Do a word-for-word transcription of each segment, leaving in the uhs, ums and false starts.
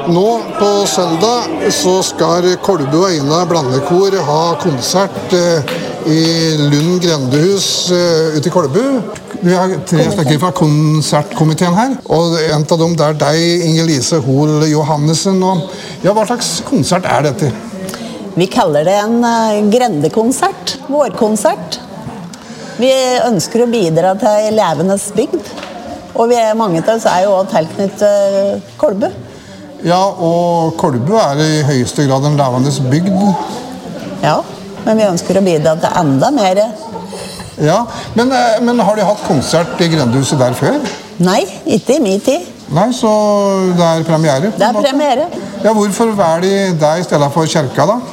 Nå på søndag så skal Kolbu og Eina blandekor ha konsert i Lund Grendehus ute i Kolbu. Vi har tre stykker fra konsertkomiteen her, og en av dem er deg, Inger-Lise Hoel Johannessen. Og, ja, hva slags konsert er dette? Vi kaller det en grendekonsert, vårkonsert. Vi ønsker å bidra til elevenes bygd, og vi er, mange av oss er jo også tilknyttet Kolbu. Ja, og Kolbu er i høyeste grad en levende bygd. Ja, men vi ønsker å bidra til enda mer. Ja, men, men har de hatt konsert i Grendehuset der før? Nei, ikke i min tid. Nei, så det er premiere? Det er premiere. Ja, hvorfor velger de deg i stedet for kirka da?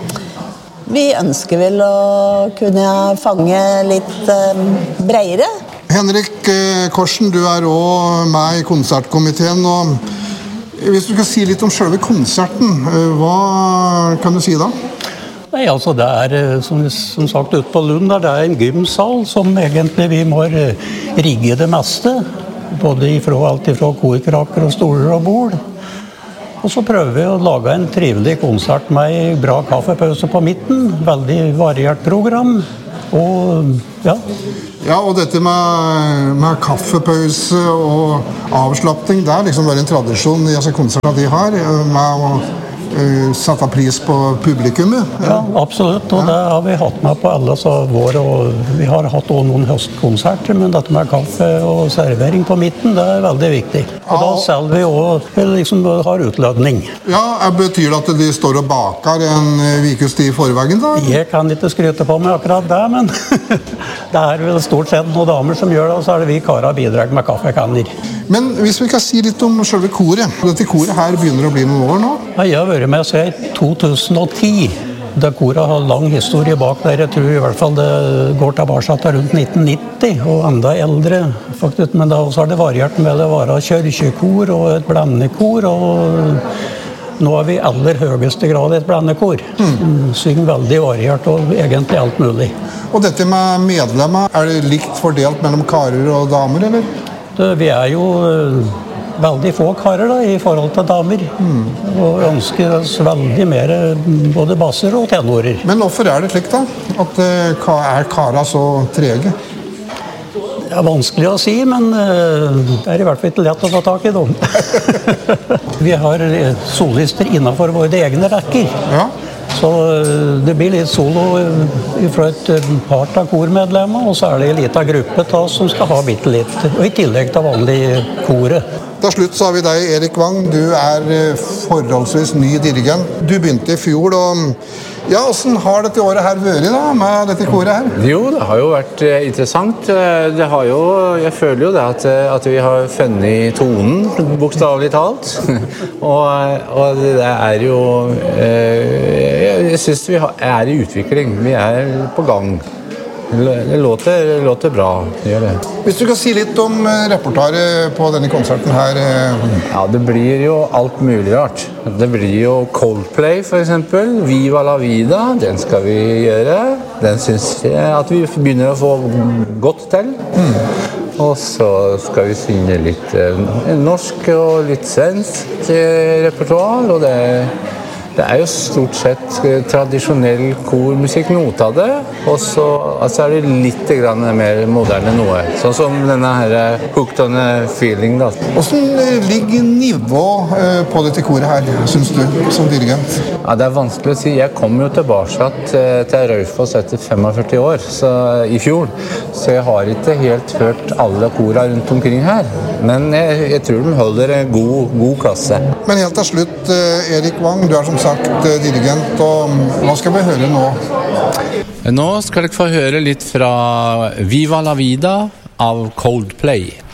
Vi ønsker vel å kunne fange litt um, bredere. Henrik Korsen, du er også med i konsertkomiteen, og hvis du skal si litt om selve konserten, hva kan du si da? Nei, altså det er som, som sagt ute på Lund der, det er en gymsal som egentlig vi må rigge det meste, både ifra, alt ifra korkrakker og stoler og bord. Og så prøver vi å lage en trivelig konsert med bra kaffepause på midten, veldig variert program, og ja. Ja, og dette med, med kaffepause og avslapping, det er liksom bare en tradisjon i altså konsertene de har, med å uh, sette pris på publikummet. Ja, absolutt, og det har vi hatt med på alle så vår, og vi har hatt også noen høstkonserter, men dette med kaffe og servering på midten, det er veldig viktig. Og da selv vi også liksom har utlødning. Ja, betyr det at de står og baker en vikes tid i forveien da? Jeg kan ikke skryte på meg akkurat det, men det er vel stort sett noen damer som gjør det, og så er det vi karer bidrag med kaffekanner. Men hvis vi kan si litt om selve koret, dette koret her begynner å bli noen år nå? Ja, jeg har vært med seg i to tusen og ti. Det koret har lang historie bak der. Jeg tror i hvert fall det går tilbake til rundt nitten nitti, og enda eldre faktisk. Men da også har det variert med å være kirkekor og et blandekor, og nå er vi i aller høyeste grad et blandekor. Mm. Synger veldig variert og egentlig alt mulig. Og dette med medlemmer, er det likt fordelt mellom karer og damer, eller? Det, vi er jo veldig få karer da, i forhold til damer, mm. og ønsker oss veldig mer både basser og tenorer. Men hvorfor er det slik da? At uh, er karer så trege? Det er vanskelig å si, men uh, det er i hvert fall ikke lett å få tak i dem. Vi har solister innenfor våre egne rekker. Ja. Så det blir litt solo fra et par av kormedlemmer, og så er det en liten gruppe ta, som skal ha bitte litt, og i tillegg til vanlig koret. Til slutt så har vi deg, Erik Wang. Du er forholdsvis ny dirigent. Du begynte i fjor, og ja, hvordan har dette året her vært da, med dette koret her? Jo, det har jo vært interessant. Det har jo, jeg føler jo det at, at vi har funnet tonen, bokstavelig talt. og, og det er jo, jeg synes vi er i utvikling. Vi er på gang. Det låter, det låter bra, det gjør det. Hvis du kan si litt om repertoaret på denne konserten her. Ja, det blir jo alt mulig rart. Det blir jo Coldplay for eksempel, Viva la vida, den skal vi gjøre. Den synes jeg at vi begynner å få godt til. Mm. Og så skal vi synge litt norsk og litt svensk repertoar, og det Det er jo stort sett tradisjonell kormusikk, noe av det, og så altså er det litt grann mer moderne noe. Sånn som denne her Hooked on a Feeling da. Hvordan ligger nivå på dette koret her, synes du, som dirigent? Ja, det er vanskelig å si. Jeg kom jo tilbake til Raufoss etter femogførti år, så, i fjor, så jeg har ikke helt hørt alle kora rundt omkring her. Men jeg, jeg tror de holder en god, god klasse. Men helt til slutt, Erik Wang, du er som sagt dirigent, og hva skal vi høre nå? Nå skal dere få høre litt fra Viva la vida av Coldplay.